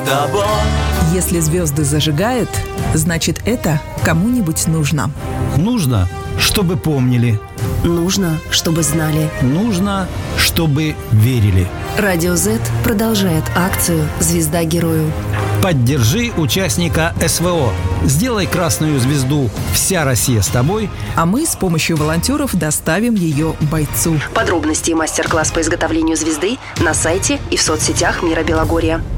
тобой. Если звезды зажигают, значит, это кому-нибудь нужно. Нужно, чтобы помнили. Нужно, чтобы знали. Нужно, чтобы верили. Радио Z продолжает акцию «Звезда герою». Поддержи участника СВО. Сделай красную звезду «Вся Россия с тобой». А мы с помощью волонтеров доставим ее бойцу. Подробности и мастер-класс по изготовлению звезды на сайте и в соцсетях Мира Белогорья.